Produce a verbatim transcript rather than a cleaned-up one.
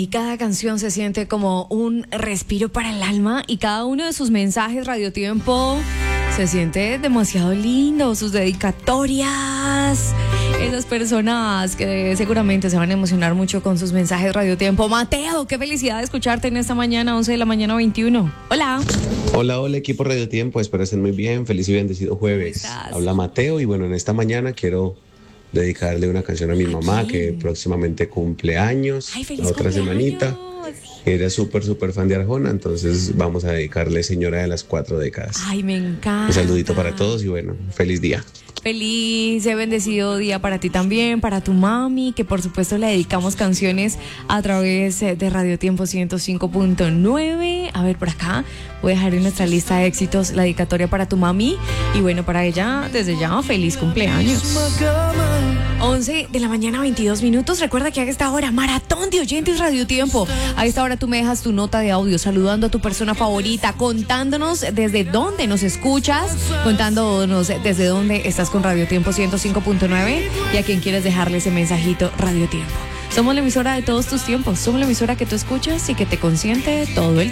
Ay, cada canción se siente como un respiro para el alma y cada uno de sus mensajes Radio Tiempo se siente demasiado lindo, sus dedicatorias. Esas personas que seguramente se van a emocionar mucho con sus mensajes Radio Tiempo. Mateo, qué felicidad de escucharte en esta mañana, once de la mañana veintiuno. Hola. Hola, hola equipo Radio Tiempo, espero estén muy bien, feliz y bendecido jueves. Habla Mateo y bueno, en esta mañana quiero dedicarle una canción a mi mamá que próximamente cumple años. Ay, feliz la otra cumpleaños. semanita. Era súper, súper fan de Arjona, entonces vamos a dedicarle Señora de las Cuatro Décadas. Ay, me encanta. Un saludito para todos y bueno, feliz día. Feliz y bendecido día para ti también, para tu mami, que por supuesto le dedicamos canciones a través de Radio Tiempo ciento cinco punto nueve. A ver, por acá voy a dejar en nuestra lista de éxitos la dedicatoria para tu mami. Y bueno, para ella, desde ya, feliz cumpleaños. once de la mañana, veintidós minutos. Recuerda que a esta hora, maratón de oyentes Radio Tiempo. A esta hora tú me dejas tu nota de audio saludando a tu persona favorita, contándonos desde dónde nos escuchas, contándonos desde dónde estás con Radio Tiempo ciento cinco punto nueve y a quien quieres dejarle ese mensajito Radio Tiempo. Somos la emisora de todos tus tiempos, somos la emisora que tú escuchas y que te consiente todo el